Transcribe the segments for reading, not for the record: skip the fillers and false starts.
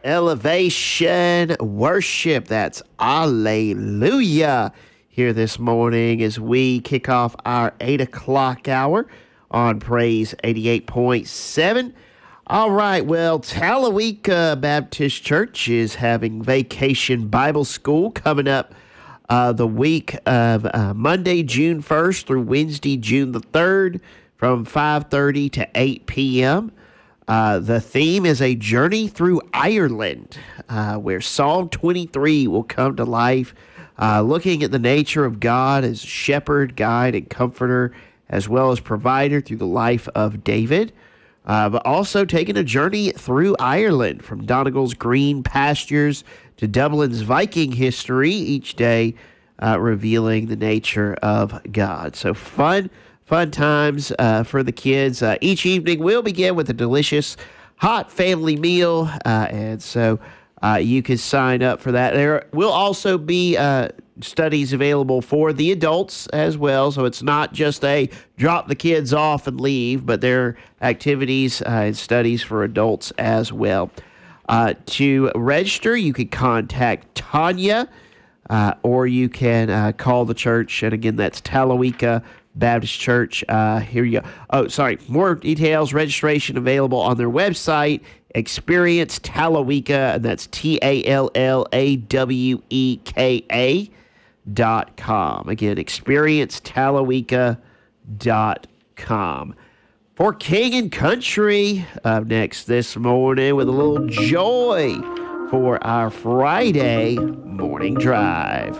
Elevation Worship. That's Alleluia here this morning as we kick off our 8 o'clock hour on Praise 88.7. All right, well, Talawika Baptist Church is having Vacation Bible School coming up the week of Monday, June 1st through Wednesday, June the 3rd from 5:30 to 8 p.m. The theme is a journey through Ireland, where Psalm 23 will come to life, looking at the nature of God as shepherd, guide, and comforter, as well as provider through the life of David, but also taking a journey through Ireland from Donegal's green pastures to Dublin's Viking history, each day revealing the nature of God. So fun times for the kids. Each evening we'll begin with a delicious hot family meal, and so you can sign up for that. There will also be studies available for the adults as well, so it's not just a drop the kids off and leave, but there are activities and studies for adults as well. To register, you can contact Tanya, or you can call the church, and again, that's Talawika Baptist Church. Here you go. Oh, sorry. More details, registration available on their website, Experience Talawika, and that's TALLAWEKA.com. Again, experiencetalaweka.com. For King and Country, up next this morning with a little joy for our Friday morning drive.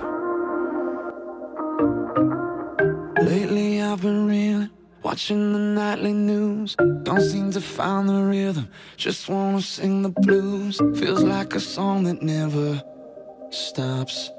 Lately I've been reeling, watching the nightly news. Don't seem to find the rhythm, just wanna sing the blues. Feels like a song that never stops.